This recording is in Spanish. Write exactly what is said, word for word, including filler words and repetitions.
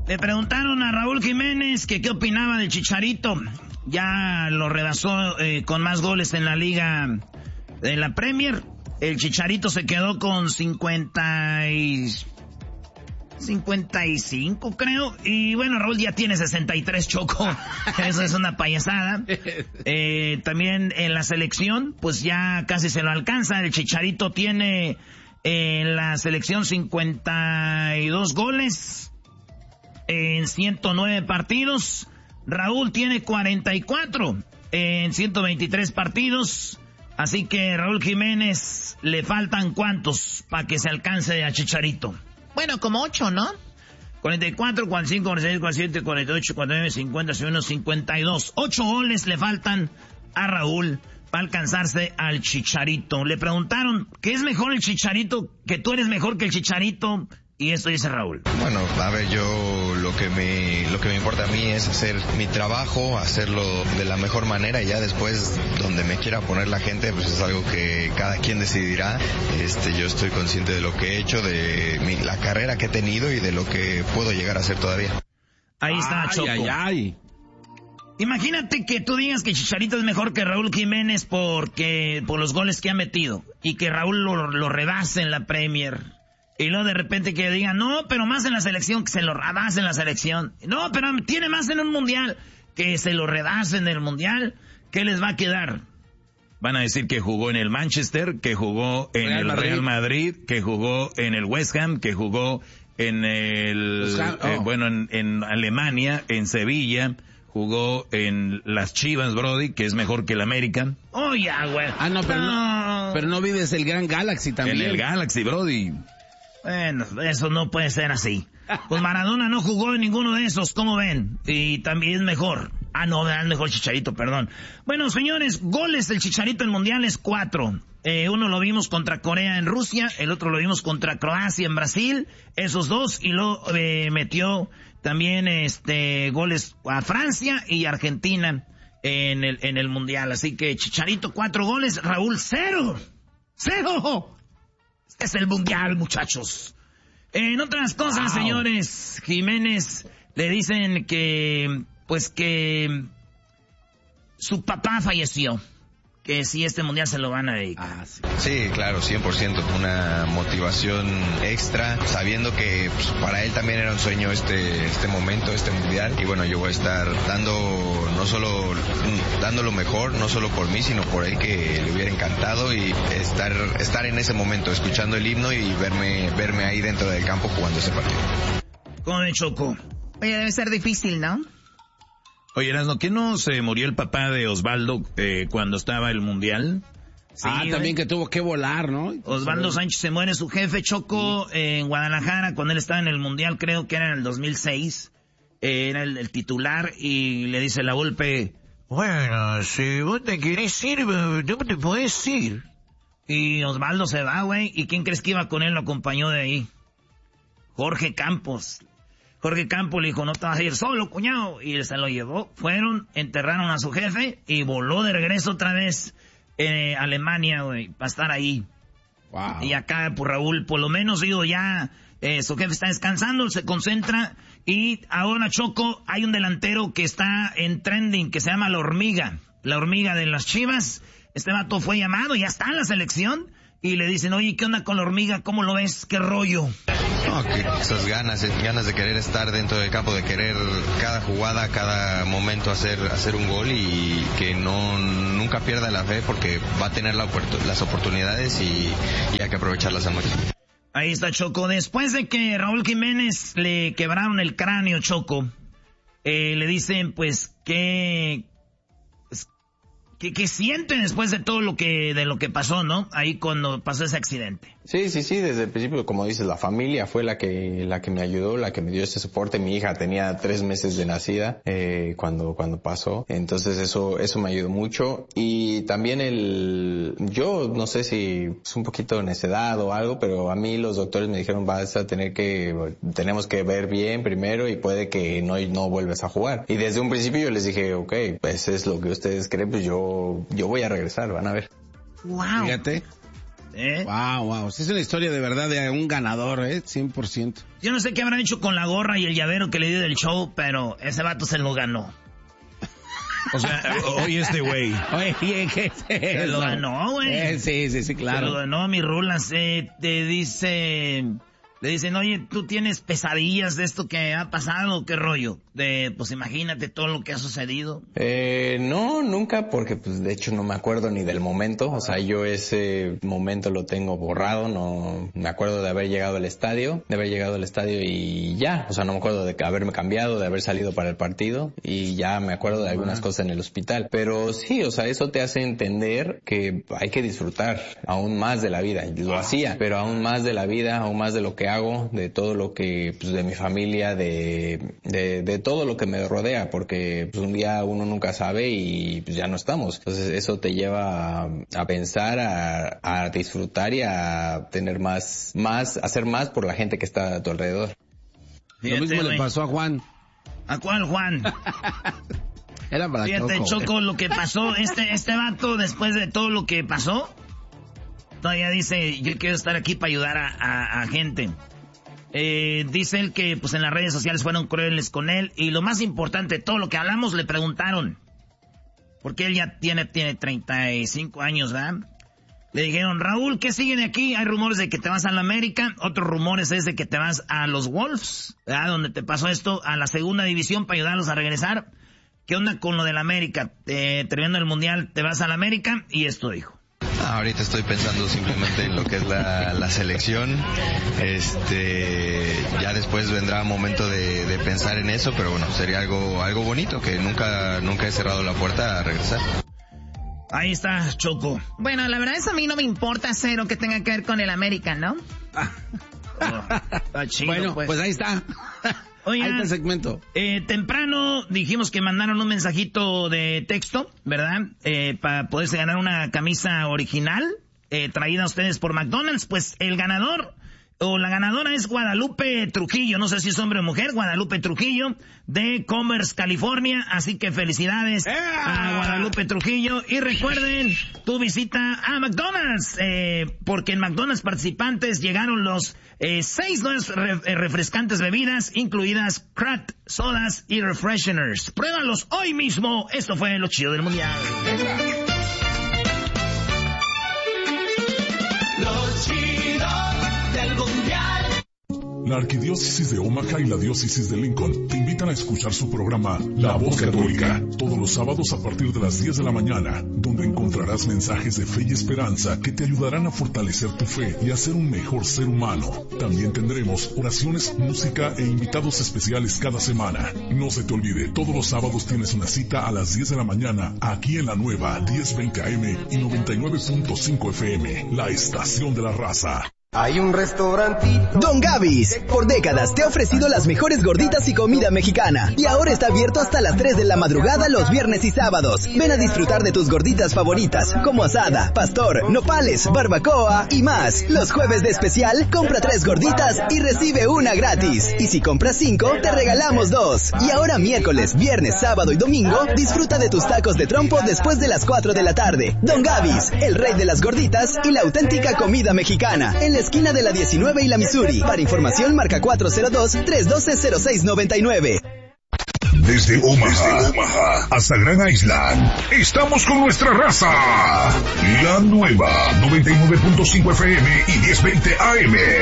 Le preguntaron a Raúl Jiménez que qué opinaba del Chicharito. Ya lo rebasó eh, con más goles en la liga de la Premier. El Chicharito se quedó con cincuenta y... cincuenta y cinco, creo. Y bueno, Raúl ya tiene sesenta y tres, Choco. Eso es una payasada. Eh, también en la selección, pues ya casi se lo alcanza. El Chicharito tiene eh, en la selección cincuenta y dos goles en ciento nueve partidos. Raúl tiene cuarenta y cuatro en ciento veintitrés partidos. Así que Raúl Jiménez le faltan ¿cuántos para que se alcance a Chicharito? Bueno, como ocho, ¿no? cuarenta y cuatro, cuarenta y cinco, cuarenta y seis, cuarenta y siete, cuarenta y ocho, cuarenta y nueve, cincuenta, cincuenta y uno, cincuenta y dos. Ocho goles le faltan a Raúl para alcanzarse al Chicharito. Le preguntaron, ¿qué es mejor el Chicharito? Que tú eres mejor que el Chicharito. Y eso dice Raúl. Bueno, a ver, yo lo que me lo que me importa a mí es hacer mi trabajo, hacerlo de la mejor manera, y ya después donde me quiera poner la gente, pues es algo que cada quien decidirá. Este, yo estoy consciente de lo que he hecho, de mi, la carrera que he tenido y de lo que puedo llegar a hacer todavía. Ahí está, ay, Choco. Ay, ay. Imagínate que tú digas que Chicharito es mejor que Raúl Jiménez porque por los goles que ha metido y que Raúl lo, lo rebase en la Premier. Y luego de repente que digan, no, pero más en la selección, que se lo rebasen en la selección. No, pero tiene más en un mundial, que se lo rebasen en el mundial. ¿Qué les va a quedar? Van a decir que jugó en el Manchester, que jugó en Real el Madrid. Real Madrid, que jugó en el West Ham, que jugó en el, oh. eh, bueno, en, en Alemania, en Sevilla, jugó en las Chivas, Brody, que es mejor que el América. Oh, ya, güey. Ah, no, pero no. no, pero no vives el Gran Galaxy también. En el Galaxy, Brody. Bueno, eso no puede ser así. Pues Maradona no jugó en ninguno de esos, ¿cómo ven? Y también es mejor. Ah, no, es mejor Chicharito, perdón. Bueno, señores, goles del Chicharito en mundiales, cuatro. Eh, uno lo vimos contra Corea en Rusia, el otro lo vimos contra Croacia en Brasil, esos dos, y luego eh, metió también este goles a Francia y Argentina en el, en el mundial. Así que Chicharito, cuatro goles, Raúl, cero. ¡Cero! Es el mundial, muchachos. En otras cosas, wow. Señores, Jiménez le dicen que, pues que su papá falleció. Que si este mundial se lo van a dedicar. Ah, sí. sí, claro, cien por ciento. Una motivación extra, sabiendo que pues, para él también era un sueño este este momento, este mundial. Y bueno, yo voy a estar dando, no solo, dando lo mejor, no solo por mí, sino por él, que le hubiera encantado. Y estar estar en ese momento, escuchando el himno y verme verme ahí dentro del campo jugando ese partido. ¿Cómo me Choco? Oye, debe ser difícil, ¿no? Oye, Erasmo, ¿qué no se murió el papá de Osvaldo eh, cuando estaba el mundial? Sí, ah, también que tuvo que volar, ¿no? Osvaldo Sánchez se muere, su jefe, Choco, sí. eh, en Guadalajara, cuando él estaba en el mundial, creo que era en el dos mil seis, eh, era el, el titular, y le dice la Volpe, bueno, si vos te querés ir, tú te podés ir. Y Osvaldo se va, güey, ¿y quién crees que iba con él? Lo acompañó de ahí. Jorge Campos. Jorge Campos le dijo, no te vas a ir solo, cuñado. Y se lo llevó. Fueron, enterraron a su jefe y voló de regreso otra vez en Alemania, güey, para estar ahí. Wow. Y acá, pues Raúl, por lo menos, digo, ya eh, su jefe está descansando, se concentra. Y ahora, Choco, hay un delantero que está en trending, que se llama La Hormiga. La Hormiga de las Chivas. Este vato fue llamado, ya está en la selección. Y le dicen, oye, ¿qué onda con La Hormiga? ¿Cómo lo ves? ¿Qué rollo? No, que esas ganas, ganas de querer estar dentro del campo, de querer cada jugada, cada momento hacer hacer un gol, y que no nunca pierda la fe, porque va a tener la, las oportunidades y, y hay que aprovecharlas a mucho. Ahí está, Choco. Después de que Raúl Jiménez le quebraron el cráneo, Choco, eh, le dicen, pues, que... ¿Qué, qué sienten después de todo lo que, de lo que pasó, no? Ahí cuando pasó ese accidente. Sí, sí, sí, desde el principio, como dices, la familia fue la que, la que me ayudó, la que me dio ese soporte. Mi hija tenía tres meses de nacida, eh, cuando, cuando pasó. Entonces eso, eso me ayudó mucho. Y también el, yo no sé si es un poquito de necedad o algo, pero a mí los doctores me dijeron, vas a tener que, tenemos que ver bien primero y puede que no, no vuelvas a jugar. Y desde un principio yo les dije, ok, pues es lo que ustedes creen, pues yo, yo voy a regresar, van a ver. Wow. Fíjate. ¿Eh? Wow, wow. Sí, es una historia de verdad de un ganador, ¿eh? cien por ciento. Yo no sé qué habrán hecho con la gorra y el llavero que le dio del show, pero ese vato se lo ganó. O sea, oye este güey. Oye, ¿qué es Se lo ganó, güey. Eh, sí, sí, sí, claro. Se lo ganó, mi Rulas. Eh, te dice... Le dicen, oye, ¿tú tienes pesadillas de esto que ha pasado? ¿Qué rollo? De, pues imagínate todo lo que ha sucedido. Eh, no, nunca, porque pues de hecho no me acuerdo ni del momento. O sea, yo ese momento lo tengo borrado. No me acuerdo de haber llegado al estadio, de haber llegado al estadio y ya. O sea, no me acuerdo de haberme cambiado, de haber salido para el partido y ya me acuerdo de algunas cosas en el hospital. Pero sí, o sea, eso te hace entender que hay que disfrutar aún más de la vida. Lo hacía, pero aún más de la vida, aún más de lo que hago, de todo lo que, pues de mi familia, de, de, de todo lo que me rodea, porque pues un día uno nunca sabe y pues ya no estamos. Entonces eso te lleva a, a pensar, a, a disfrutar y a tener más, más, hacer más por la gente que está a tu alrededor. Fíjate, lo mismo wey. Le pasó a Juan. ¿A cuál Juan? Era para Fíjate, Choco. Choco, lo que pasó, este, este vato, después de todo lo que pasó, todavía dice, yo quiero estar aquí para ayudar a, a, a gente. Eh, dice él que pues en las redes sociales fueron crueles con él y lo más importante, todo lo que hablamos le preguntaron, porque él ya tiene, tiene treinta y cinco años, ¿verdad? Le dijeron, Raúl, ¿qué sigue de aquí? Hay rumores de que te vas a la América, otros rumores es de que te vas a los Wolves, ¿verdad? Donde te pasó esto, a la segunda división para ayudarlos a regresar. ¿Qué onda con lo de la América? Eh, terminando el Mundial, te vas a la América y esto dijo. Ahorita estoy pensando simplemente en lo que es la, la selección. Este, ya después vendrá momento de, de pensar en eso, pero bueno, sería algo, algo bonito que nunca, nunca he cerrado la puerta a regresar. Ahí está, Choco. Bueno, la verdad es a mí no me importa cero que tenga que ver con el América, ¿no? Está chido, bueno, pues. pues ahí está. Oigan, ahí está el segmento. Eh, temprano dijimos que mandaron un mensajito de texto, ¿verdad? Eh, para poderse ganar una camisa original, eh, traída a ustedes por McDonald's. Pues el ganador o la ganadora es Guadalupe Trujillo, no sé si es hombre o mujer, Guadalupe Trujillo, de Commerce, California. Así que felicidades a Guadalupe Trujillo. Y recuerden, tu visita a McDonald's, eh, porque en McDonald's participantes llegaron los eh, seis nuevas re- refrescantes bebidas, incluidas craft, sodas y refresheners. Pruébalos hoy mismo. Esto fue lo chido del mundial. Lo chido del mundial. La Arquidiócesis de Omaha y la Diócesis de Lincoln te invitan a escuchar su programa La Voz Católica, todos los sábados a partir de las diez de la mañana, donde encontrarás mensajes de fe y esperanza que te ayudarán a fortalecer tu fe y a ser un mejor ser humano. También tendremos oraciones, música e invitados especiales cada semana. No se te olvide, todos los sábados tienes una cita a las diez de la mañana, aquí en la nueva diez veinte A M y noventa y nueve punto cinco F M, la estación de la raza. Hay un restaurantito. Don Gavis, por décadas te ha ofrecido las mejores gorditas y comida mexicana. Y ahora está abierto hasta las tres de la madrugada los viernes y sábados. Ven a disfrutar de tus gorditas favoritas, como asada, pastor, nopales, barbacoa y más. Los jueves de especial, compra tres gorditas y recibe una gratis. Y si compras cinco, te regalamos dos. Y ahora miércoles, viernes, sábado y domingo, disfruta de tus tacos de trompo después de las cuatro de la tarde. Don Gavis, el rey de las gorditas y la auténtica comida mexicana. En la esquina de la diecinueve y la Missouri. Para información marca cuatro cero dos, tres uno dos, cero seis nueve nueve. Desde Omaha, Desde Omaha hasta Gran Island, estamos con nuestra raza. La nueva noventa y nueve punto cinco F M y diez veinte A M.